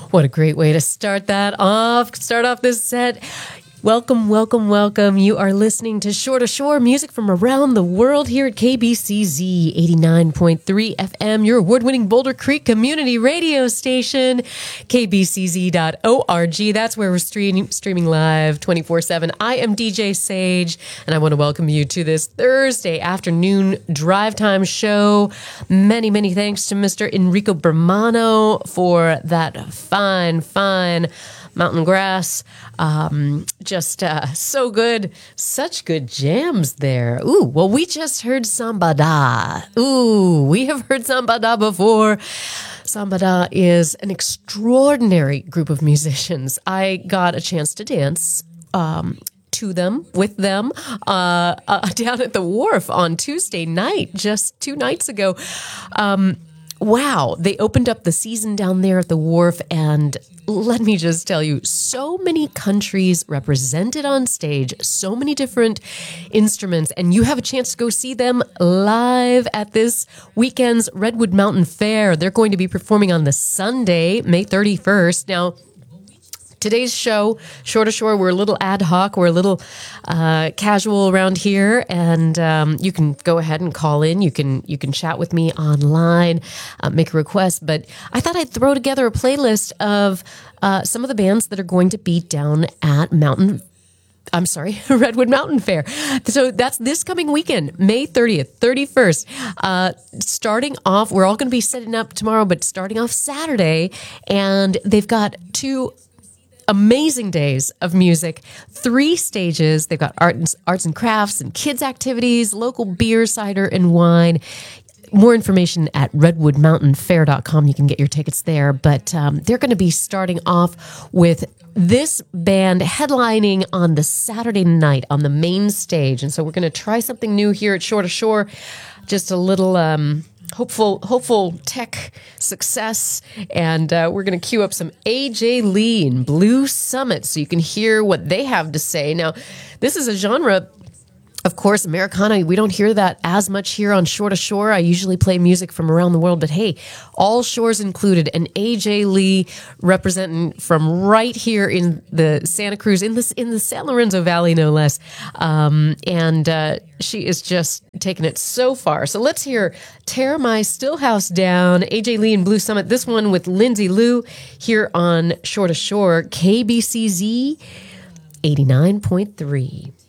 What a great way to start that off. Start off this set. Welcome, welcome, welcome. You are listening to Shore to Shore, music from around the world here at KBCZ 89.3 FM, your award-winning Boulder Creek community radio station, kbcz.org. That's where we're streaming live 24/7. I am DJ Sage, and I want to welcome you to this Thursday afternoon drive time show. Many, many thanks to Mr. Enrico Bermano for that fine mountain grass. Just so good. Such good jams there. Ooh, well, we just heard Samba Da. Ooh, we have heard Samba Da before. Samba Da is an extraordinary group of musicians. I got a chance to dance to them, with them, down at the wharf on Tuesday night, just 2 nights ago. Wow, they opened up the season down there at the wharf, and let me just tell you, so many countries represented on stage, so many different instruments, and you have a chance to go see them live at this weekend's Redwood Mountain Fair. They're going to be performing on the Sunday, May 31st. Now, today's show, Shore to Shore, we're a little ad hoc, we're a little casual around here, and you can go ahead and call in. You can chat with me online, make a request. But I thought I'd throw together a playlist of some of the bands that are going to be down at Redwood Mountain Fair. So that's this coming weekend, May 30th, 31st. Starting off, we're all going to be setting up tomorrow, but starting off Saturday, and they've got 2 amazing days of music, 3 stages. They've got arts and crafts and kids activities, local beer, cider, and wine. More information at redwoodmountainfair.com. You can get your tickets there. But they're going to be starting off with this band headlining on the Saturday night on the main stage. And so we're going to try something new here at Shore to Shore. Just a little hopeful tech success, and we're going to cue up some AJ Lee and Blue Summit so you can hear what they have to say. Now, this is a genre, of course, Americana. We don't hear that as much here on Shore to Shore. I usually play music from around the world, but hey, all shores included. And AJ Lee representing from right here in the Santa Cruz, in the San Lorenzo Valley, no less. And she is just taking it so far. So let's hear Tear My Stillhouse Down, AJ Lee and Blue Summit. This one with Lindsay Lou here on Shore to Shore, KBCZ 89.3.